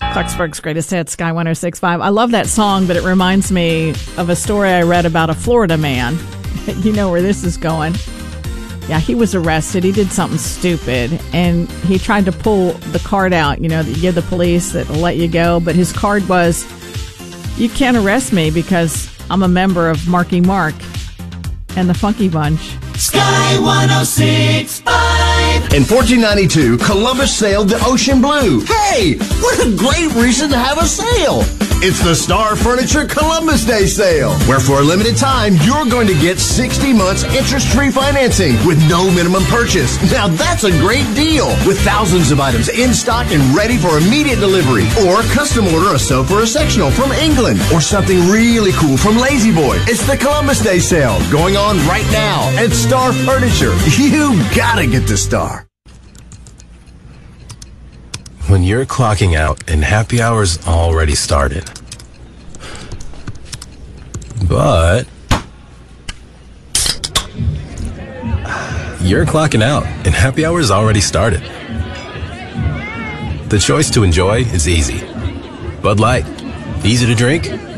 Clarksburg's Greatest Hits, Sky 106.5. I love that song, but it reminds me of a story I read about a Florida man. You know where this is going. Yeah, he was arrested. He did something stupid, and he tried to pull the card out, that you give the police that will let you go. But his card was, you can't arrest me because I'm a member of Marky Mark and the Funky Bunch. Sky 106.5. In 1492, Columbus sailed the ocean blue. Hey, what a great reason to have a sail! It's the Star Furniture Columbus Day Sale, where for a limited time, you're going to get 60 months interest-free financing with no minimum purchase. Now that's a great deal, with thousands of items in stock and ready for immediate delivery. Or custom order a sofa or a sectional from England, or something really cool from Lazy Boy. It's the Columbus Day Sale, going on right now at Star Furniture. You gotta get to Star. When you're clocking out and happy hour's already started. But you're clocking out and happy hour's already started. The choice to enjoy is easy. Bud Light, easy to drink,